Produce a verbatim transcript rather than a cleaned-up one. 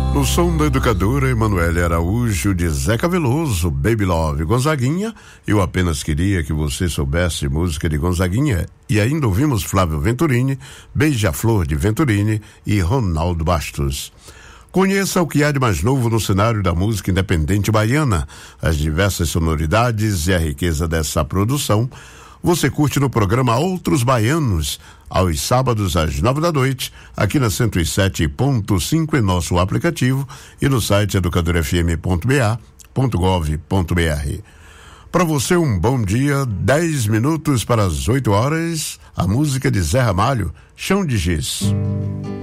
No som da educadora Emanuele Araújo, de Zeca Veloso, Baby Love, Gonzaguinha, eu apenas queria que você soubesse música de Gonzaguinha. E ainda ouvimos Flávio Venturini, Beija-Flor de Venturini e Ronaldo Bastos. Conheça o que há de mais novo no cenário da música independente baiana, as diversas sonoridades e a riqueza dessa produção. Você curte no programa Outros Baianos, aos sábados às nove da noite, aqui na cento e sete ponto cinco em nosso aplicativo e no site educador f m ponto b a ponto gov ponto b r. Para você um bom dia, dez minutos para as oito horas, a música de Zé Ramalho, Chão de Giz.